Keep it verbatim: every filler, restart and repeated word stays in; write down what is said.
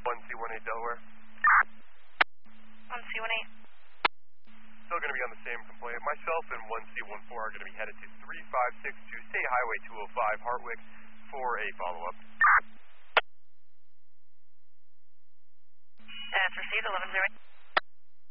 one C one eight Delaware. one C one eight. Still going to be on the same complaint. Myself and one C one four are going to be headed to three five six two State Highway two oh five, Hartwick, for a follow-up. That's received, eleven zero eight.